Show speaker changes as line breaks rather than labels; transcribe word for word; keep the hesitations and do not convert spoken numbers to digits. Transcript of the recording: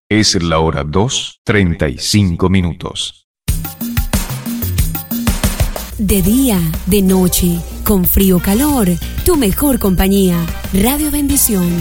Es la hora dos, treinta y cinco minutos.
De día, de noche, con frío o calor, tu mejor compañía. Radio Bendición.